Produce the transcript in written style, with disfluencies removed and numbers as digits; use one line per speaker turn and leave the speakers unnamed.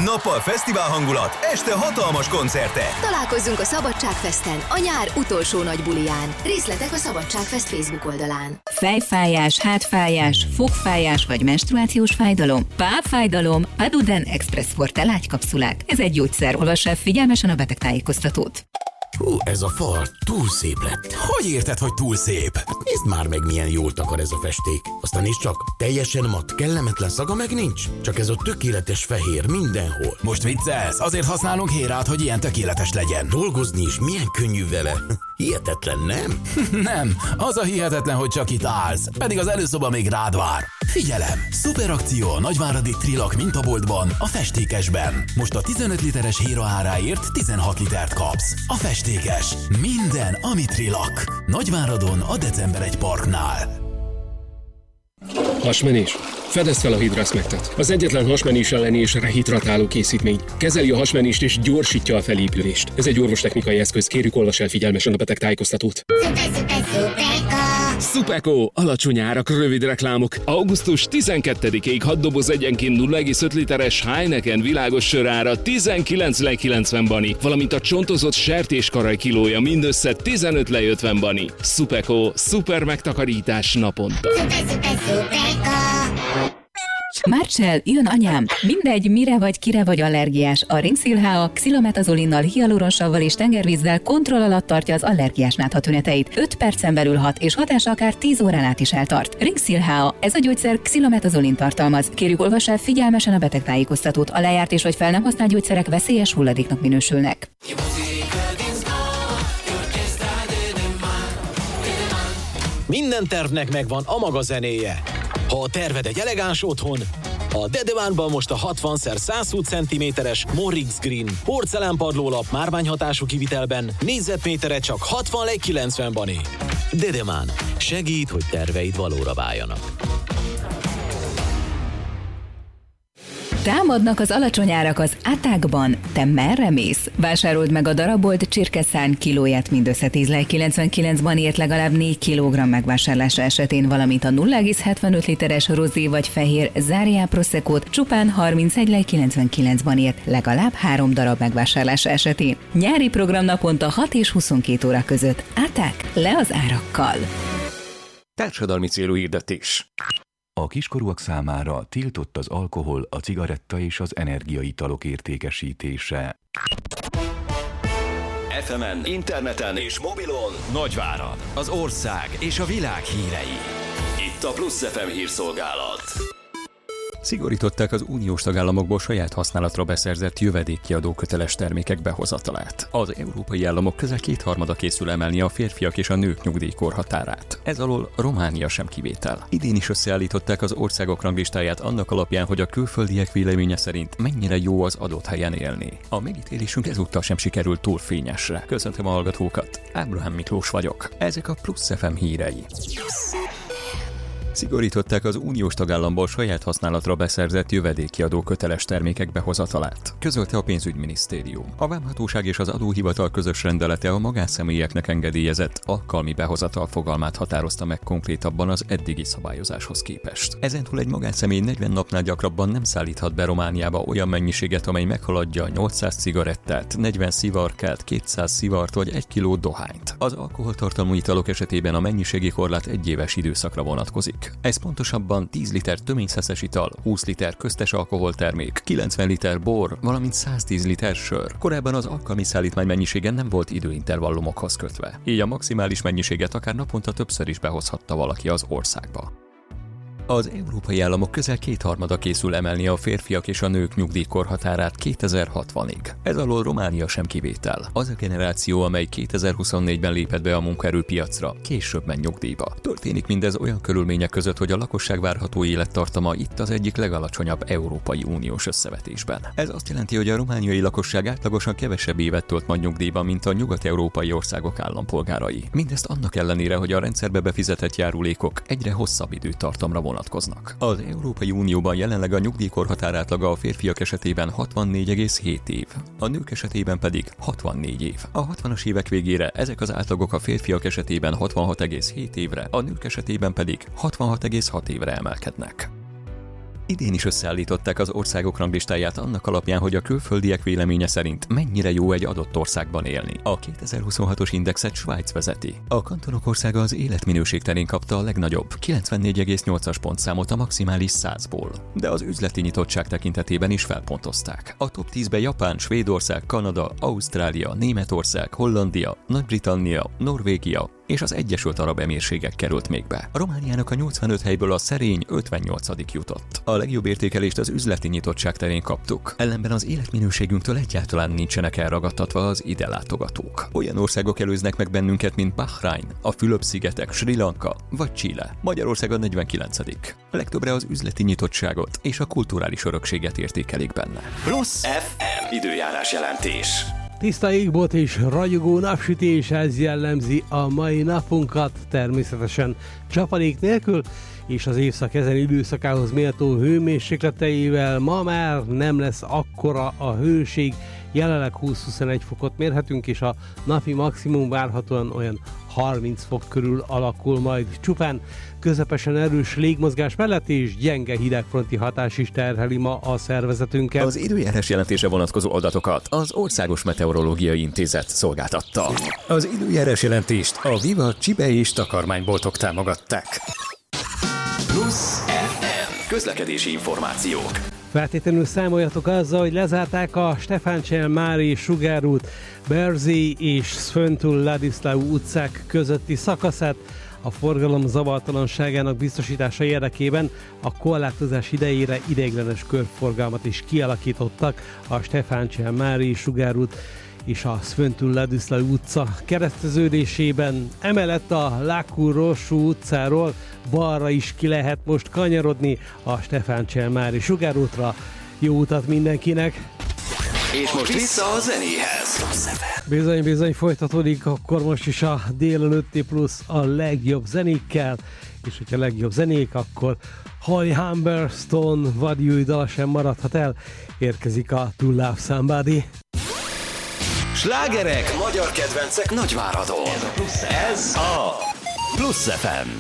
Nappal fesztivál hangulat, este hatalmas koncertek.
Találkozzunk a Szabadságfesten, a nyár utolsó nagy buliján. Részletek a Szabadságfest Facebook oldalán.
Fejfájás, hátfájás, fogfájás vagy menstruációs fájdalom, pápfájdalom, Aduden Express Forte lágykapszulák. Ez egy gyógyszer, olvass el figyelmesen a betegtájékoztatót.
Hú, ez a fal túl szép lett.
Hogy érted, hogy túl szép?
Nézd már meg, milyen jól takar ez a festék. Aztán nézd csak, teljesen matt, kellemetlen szaga meg nincs. Csak ez a tökéletes fehér mindenhol.
Most viccelsz? Azért használunk Hérát, hogy ilyen tökéletes legyen.
Dolgozni is milyen könnyű vele. Hihetetlen, nem?
Nem, az a hihetetlen, hogy csak itt állsz. Pedig az előszoba még rád vár. Figyelem! Szuperakció a nagyváradi Trilak mintaboltban, a Festékesben. Most a 15 literes Héra áráért 16 litert kapsz. A Festékes. Minden, ami Trilak. Nagyváradon a December 1 Parknál.
Hasmenés. Fedezd fel a Hidrasmectet. Az egyetlen hasmenés elleni és rehidratáló készítmény. Kezeli a hasmenést és gyorsítja a felépülést. Ez egy orvostechnikai eszköz. Kérjük, olvass el figyelmesen a betegtájékoztatót. Supeko! Alacsony árak, rövid reklámok. Augusztus 12-ig 6 doboz egyenként 0,5 literes Heineken világos sör ára 19,90 bani, valamint a csontozott sertéskaraj kilója mindössze 15,50 bani. Supeko, szuper megtakarítás naponta.
Marcell, jön anyám! Mindegy, mire vagy, kire vagy allergiás. A Rinxil HA xilometazolinal, hialuronsavval és tengervízzel kontroll alatt tartja az allergiás nátha tüneteit. 5 percen belül hat, és hatása akár 10 órán át is eltart. Rinxil HA, ez a gyógyszer xilometazolin tartalmaz. Kérjük, olvass el figyelmesen a betegtájékoztatót. A lejárt és vagy fel nem használt gyógyszerek veszélyes hulladéknak minősülnek.
Minden tervnek megvan a maga zenéje. Ha a terved egy elegáns otthon, a Dedemánban most a 60x120 cm-es Morix Green porcelánpadlólap márványhatású kivitelben négyzetméterre csak 60,90 bani. Dedemán. Segít, hogy terveid valóra váljanak.
Támadnak az alacsony árak az Attackban. Te merre mész? Vásárold meg a darabolt csirkeszárny kilóját mindössze 10,99 banért legalább 4 kg megvásárlása esetén, valamint a 0,75 literes rozé vagy fehér Záriá Proseccót csupán 31,99 banért legalább 3 darab megvásárlása esetén. Nyári program naponta 6 és 22 óra között. Attack, le az árakkal!
Társadalmi célú hirdetés.
A kiskorúak számára tiltott az alkohol, a cigaretta és az energiaitalok értékesítése.
FM-en, interneten és mobilon Nagyvárad, az ország és a világ hírei. Itt a Plusz FM hírszolgálat.
Szigorították az uniós tagállamokból saját használatra beszerzett jövedékkiadó köteles termékek behozatalát. Az európai államok közel 2/3 készül emelni a férfiak és a nők nyugdíjkorhatárát. Ez alól Románia sem kivétel. Idén is összeállították az országok ranglistáját annak alapján, hogy a külföldiek véleménye szerint mennyire jó az adott helyen élni. A megítélésünk ezúttal sem sikerült túl fényesre. Köszöntöm a hallgatókat, Ábrahám Miklós vagyok. Ezek a Plusz FM hírei. Szigorították az uniós tagállamból saját használatra beszerzett jövedékkiadó köteles termékek behozatalát, közölte a pénzügyminisztérium. A vámhatóság és az adóhivatal közös rendelete a magánszemélyeknek engedélyezett alkalmi behozatal fogalmát határozta meg konkrétabban az eddigi szabályozáshoz képest. Ezentúl egy magánszemély 40 napnál gyakrabban nem szállíthat be Romániába olyan mennyiséget, amely meghaladja 800 cigarettát, 40 szivarkát, 200 szivart vagy 1 kiló dohányt. Az alkoholtartalmú italok esetében a mennyiségi korlát 1 éves időszakra vonatkozik. Ez pontosabban 10 liter töményszeszes ital, 20 liter köztes alkoholtermék, 90 liter bor, valamint 110 liter sör. Korábban az alkalmi szállítmány mennyisége nem volt időintervallumokhoz kötve. Így a maximális mennyiséget akár naponta többször is behozhatta valaki az országba. Az európai államok közel 2/3 készül emelni a férfiak és a nők nyugdíjkorhatárát 2060-ig. Ez alól Románia sem kivétel. Az a generáció, amely 2024-ben lépett be a munkaerőpiacra, később ment nyugdíjba. Történik mindez olyan körülmények között, hogy a lakosság várható élettartama itt az egyik legalacsonyabb Európai Uniós összevetésben. Ez azt jelenti, hogy a romániai lakosság átlagosan kevesebb évet tölt majd nyugdíjba, mint a nyugat-európai országok állampolgárai. Mindezt annak ellenére, hogy a rendszerbe befizetett járulékok egyre hosszabb időtartamra vonatkoznak. Az Európai Unióban jelenleg a nyugdíjkorhatár átlaga a férfiak esetében 64,7 év, a nők esetében pedig 64 év. A 60-as évek végére ezek az átlagok a férfiak esetében 66,7 évre, a nők esetében pedig 66,6 évre emelkednek. Idén is összeállították az országok ranglistáját annak alapján, hogy a külföldiek véleménye szerint mennyire jó egy adott országban élni. A 2026-os indexet Svájc vezeti. A kantonok országa az életminőség terén kapta a legnagyobb, 94,8-as pontszámot a maximális 100-ból. De az üzleti nyitottság tekintetében is felpontozták. A top 10-ben Japán, Svédország, Kanada, Ausztrália, Németország, Hollandia, Nagy-Britannia, Norvégia és az Egyesült Arab Emírségek került még be. A Romániának a 85 helyből a szerény 58. jutott. A legjobb értékelést az üzleti nyitottság terén kaptuk. Ellenben az életminőségünktől egyáltalán nincsenek elragadtatva az ide látogatók. Olyan országok előznek meg bennünket, mint Bahrain, a Fülöp-szigetek, Sri Lanka vagy Chile. Magyarország a 49. A legtöbbre az üzleti nyitottságot és a kulturális örökséget értékelik benne.
Plusz FM időjárás jelentés.
Tiszta égbolt és ragyogó napsütés, ez jellemzi a mai napunkat, természetesen csapadék nélkül, és az évszak ezen időszakához méltó hőmérsékleteivel ma már nem lesz akkora a hőség, jelenleg 20-21 fokot mérhetünk, és a napi maximum várhatóan olyan 30 fok körül alakul majd. Csupán közepesen erős légmozgás mellett és gyenge hidegfronti hatás is terheli ma a szervezetünket.
Az időjárás jelentése vonatkozó adatokat az Országos Meteorológiai Intézet szolgáltatta. Az időjárás jelentést a Viva csibe és takarmányboltok támogatták.
Plusz FM közlekedési információk.
Feltétlenül számoljatok azzal, hogy lezárták a Stefáncsél-Mári Sugárút, Berzé és Szföntül Ladiszláu utcák közötti szakaszát. A forgalom zavartalanságának biztosítása érdekében a korlátozás idejére ideiglenes körforgalmat is kialakítottak a Stefáncsél-Mári Sugárút és a Szföntül Ladiszláu utca kereszteződésében. Emellett a Lákú-Rossú utcáról balra is ki lehet most kanyarodni a Stefáncsél-Mári Sugárútra. Jó utat mindenkinek!
És most vissza a zenéhez.
Bizony folytatódik, akkor most is a délelőtti plusz a legjobb zenékkel, és hogyha legjobb zenék, akkor Holly Humberstone vadjúj dal sem maradhat el, érkezik a To Love Somebody.
Slágerek, magyar kedvencek Nagyváradon. Ez a Plusz FM.